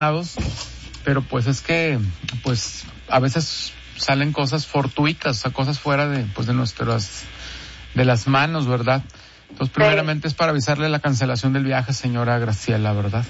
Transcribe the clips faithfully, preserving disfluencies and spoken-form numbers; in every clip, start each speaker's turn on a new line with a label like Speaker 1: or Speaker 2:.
Speaker 1: pero pues es que pues a veces salen cosas fortuitas, o sea, cosas fuera de pues de nuestras de las manos, ¿verdad? Entonces, primeramente sí. Es para avisarle la cancelación del viaje, señora Graciela, ¿verdad?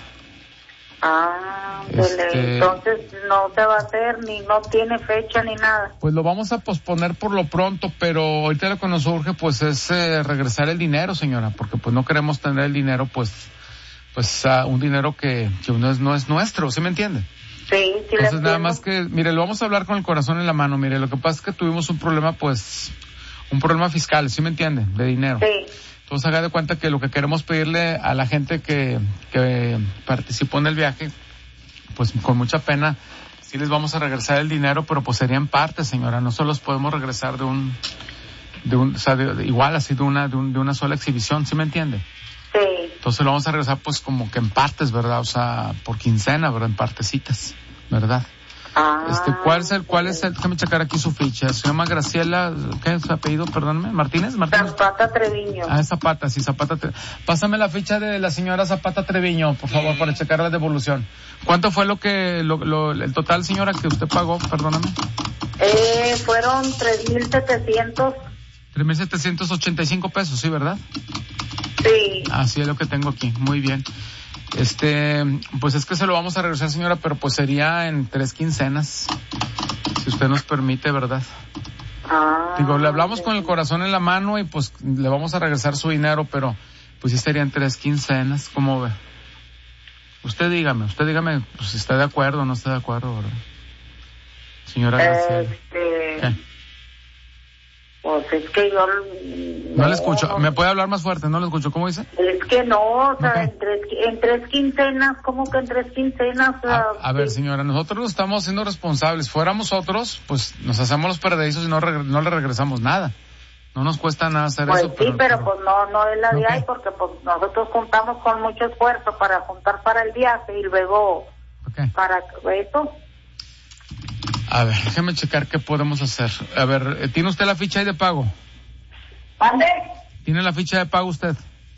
Speaker 2: Ah, este... entonces no se va a hacer, ni no tiene fecha ni nada.
Speaker 1: Pues lo vamos a posponer por lo pronto, pero ahorita lo que nos urge pues es eh, regresar el dinero, señora, porque pues no queremos tener el dinero pues pues uh, un dinero que, que no es no es nuestro, ¿sí me entiende?
Speaker 2: Sí, sí.
Speaker 1: Entonces nada más que, mire, lo vamos a hablar con el corazón en la mano, mire, lo que pasa es que tuvimos un problema pues, un problema fiscal, ¿sí me entiende? De dinero.
Speaker 2: Sí.
Speaker 1: Entonces haga de cuenta que lo que queremos pedirle a la gente que, que participó en el viaje, pues con mucha pena, sí les vamos a regresar el dinero, pero pues sería en parte, señora, no solo los podemos regresar de un, de un, o sea, de, de, igual así de una, de, un, de una sola exhibición, ¿sí me entiende?
Speaker 2: Sí.
Speaker 1: Entonces lo vamos a regresar pues como que en partes, ¿verdad? O sea, por quincena, ¿verdad? En partecitas, ¿verdad?
Speaker 2: Ah.
Speaker 1: Este, ¿cuál es el, cuál es el, déjame checar aquí su ficha, se llama Graciela, ¿qué es su apellido? Perdóname, ¿Martínez? ¿Martínez?
Speaker 2: Zapata Treviño.
Speaker 1: Ah, Zapata, sí, Zapata Treviño. Pásame la ficha de la señora Zapata Treviño, por favor, para checar la devolución. ¿Cuánto fue lo que, lo, lo, el total, señora, que usted pagó? Perdóname.
Speaker 2: Eh, fueron tres mil setecientos.
Speaker 1: tres mil setecientos ochenta y cinco pesos, ¿sí, verdad?
Speaker 2: Sí.
Speaker 1: Así es lo que tengo aquí, muy bien. Este, pues es que se lo vamos a regresar, señora, pero pues sería en tres quincenas, si usted nos permite, ¿verdad?
Speaker 2: Ah.
Speaker 1: Digo, le hablamos con el corazón en la mano y pues le vamos a regresar su dinero, pero pues sí sería en tres quincenas, ¿cómo ve? Usted dígame, usted dígame, pues si está de acuerdo o no está de acuerdo, ¿verdad? Señora Graciela.
Speaker 2: Este...
Speaker 1: ¿Qué?
Speaker 2: Pues es que yo...
Speaker 1: No, no le escucho, ¿me puede hablar más fuerte? No le escucho, ¿cómo dice?
Speaker 2: Es que no, o sea,
Speaker 1: Okay.
Speaker 2: en, tres, en tres quincenas, ¿cómo que en tres quincenas? O sea,
Speaker 1: a, a ver, señora, nosotros nos estamos haciendo responsables. Fuéramos otros, pues nos hacemos los perdedizos y no, re, no le regresamos nada. No nos cuesta nada hacer
Speaker 2: pues
Speaker 1: eso.
Speaker 2: Sí,
Speaker 1: pero,
Speaker 2: pero,
Speaker 1: pero
Speaker 2: pues no, no es la de
Speaker 1: okay.
Speaker 2: ahí, porque pues nosotros contamos con mucho esfuerzo para juntar para el viaje y luego
Speaker 1: okay.
Speaker 2: para eso.
Speaker 1: A ver, déjeme checar qué podemos hacer. A ver, ¿tiene usted la ficha ahí de pago?
Speaker 2: ¿Mande?
Speaker 1: ¿Tiene la ficha de pago usted?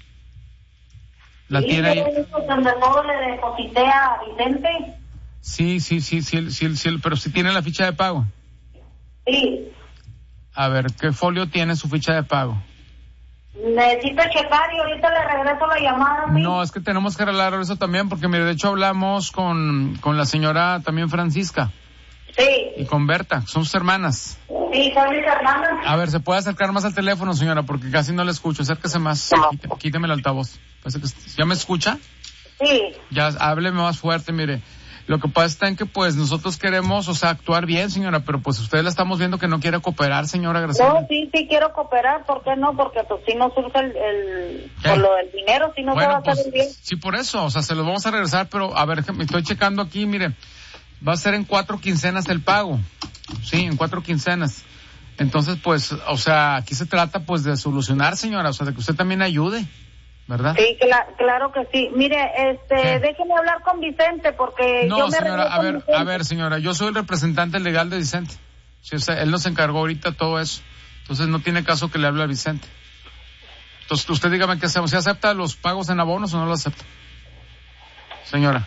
Speaker 1: ¿La
Speaker 2: sí,
Speaker 1: tiene ahí?
Speaker 2: Donde todo le deposité a Vicente.
Speaker 1: Sí, sí, sí, sí, sí, sí, pero sí tiene la ficha de pago.
Speaker 2: Sí.
Speaker 1: A ver, ¿qué folio tiene su ficha de pago?
Speaker 2: Necesito checar y ahorita le regreso la llamada. ¿Sí?
Speaker 1: No, es que tenemos que arreglar eso también, porque mire, de hecho hablamos con, con la señora también Francisca.
Speaker 2: Sí.
Speaker 1: Y con Berta, son sus hermanas.
Speaker 2: Sí, son mis hermanas.
Speaker 1: A ver, ¿se puede acercar más al teléfono, señora? Porque casi no le escucho. Acérquese más. Quíteme, quíteme el altavoz. Parece que, ¿ya me escucha?
Speaker 2: Sí.
Speaker 1: Ya, hábleme más fuerte, mire. Lo que pasa está en que, pues, nosotros queremos, o sea, actuar bien, señora, pero pues ustedes la estamos viendo que no quiere cooperar, señora Graciela.
Speaker 2: No, sí, sí quiero cooperar. ¿Por qué no? Porque pues si no surge el, el por lo del dinero, si no
Speaker 1: bueno,
Speaker 2: se va a
Speaker 1: pues,
Speaker 2: salir bien.
Speaker 1: Sí, por eso, o sea, se lo vamos a regresar, pero a ver, me estoy checando aquí, mire. Va a ser en cuatro quincenas el pago. Sí, en cuatro quincenas. Entonces, pues, o sea, aquí se trata, pues, de solucionar, señora, o sea, de que usted también ayude, ¿verdad?
Speaker 2: Sí, cla- claro que sí. Mire, este, ¿qué? Déjeme hablar con Vicente, porque
Speaker 1: no,
Speaker 2: yo me
Speaker 1: señora, a ver,
Speaker 2: Vicente.
Speaker 1: a ver, señora, yo soy el representante legal de Vicente. Sí, o sea, él nos encargó ahorita todo eso. Entonces, no tiene caso que le hable a Vicente. Entonces, usted dígame qué hacemos. ¿Se acepta los pagos en abonos o no lo acepta? Señora.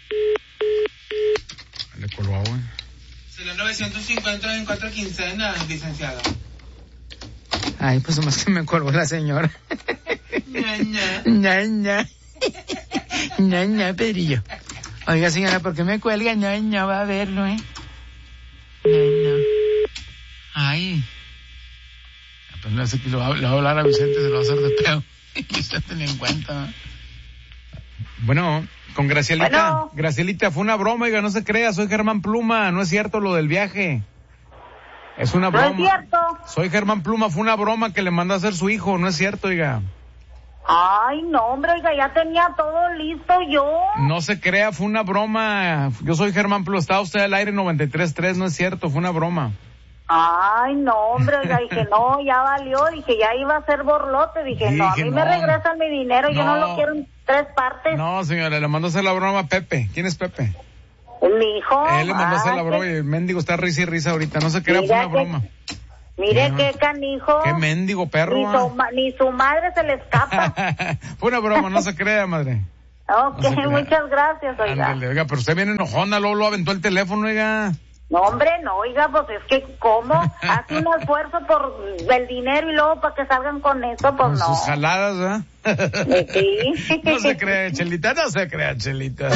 Speaker 1: Le colgó, güey.
Speaker 3: Serían novecientos cincuenta en cuatro quincenas, licenciado.
Speaker 4: Ay, pues nomás que me colgó la señora.
Speaker 3: Ñaña.
Speaker 4: Ñaña. Ñaña, Pedrillo. Oiga, señora, ¿por qué me cuelga? Ñaña, va a verlo, ¿eh? Ñaña. Ay.
Speaker 1: Apenas que le va, le va a hablar a Vicente, se lo va a hacer de pedo. Y usted tenía en cuenta. Bueno, con Gracielita.
Speaker 2: Bueno.
Speaker 1: Gracielita, fue una broma, oiga, no se crea, soy Germán Pluma, no es cierto lo del viaje. Es una broma.
Speaker 2: No es cierto.
Speaker 1: Soy Germán Pluma, fue una broma que le mandó a hacer su hijo, no es cierto, oiga.
Speaker 2: Ay, no, hombre, oiga, ya tenía todo listo yo.
Speaker 1: No se crea, fue una broma. Yo soy Germán Pluma, estaba usted al aire noventa y tres punto tres, no es cierto, fue una broma.
Speaker 2: Ay, no, hombre, oiga, dije, no, ya valió, dije, ya iba a ser borlote, dije,
Speaker 1: Dije,
Speaker 2: no, a mí
Speaker 1: no.
Speaker 2: me regresan mi dinero, yo
Speaker 1: No.
Speaker 2: no lo quiero en tres partes.
Speaker 1: No, señora, le mandó a hacer la broma a Pepe. ¿Quién es Pepe?
Speaker 2: Mi hijo.
Speaker 1: Él le mandó a hacer la
Speaker 2: ay,
Speaker 1: broma
Speaker 2: que-
Speaker 1: y el mendigo está risa y risa ahorita. No se crea, fue
Speaker 2: Mira
Speaker 1: una
Speaker 2: que-
Speaker 1: broma.
Speaker 2: Mire
Speaker 1: No.
Speaker 2: qué canijo.
Speaker 1: Qué mendigo perro.
Speaker 2: Ni
Speaker 1: ah.
Speaker 2: su, ma- ni su madre se le escapa.
Speaker 1: Fue una broma, no se crea, madre.
Speaker 2: Ok,
Speaker 1: No se crea.
Speaker 2: muchas gracias, oiga.
Speaker 1: Ándale, oiga, pero usted viene enojona, luego lo aventó el teléfono, oiga.
Speaker 2: No, hombre, no, oiga, pues es que, ¿cómo? Hace un esfuerzo por el dinero y luego para que salgan con eso, pues
Speaker 1: Con
Speaker 2: no.
Speaker 1: sus jaladas, ¿verdad?
Speaker 2: Sí.
Speaker 1: No se crea, Chelita, no se crea, Chelita.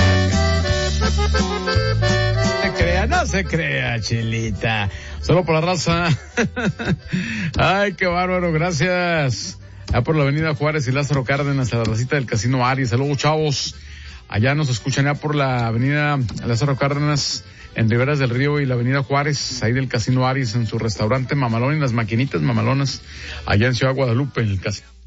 Speaker 1: No se crea, no se crea, Chelita. Solo por la raza. Ay, qué bárbaro, gracias. Ya por la avenida Juárez y Lázaro Cárdenas, a la racita del Casino Aries. Saludos, chavos. Allá nos escuchan ya por la avenida Lázaro Cárdenas, en Riberas del Río y la avenida Juárez, ahí del Casino Aries, en su restaurante Mamalón y las maquinitas mamalonas, allá en Ciudad Guadalupe, en el casino.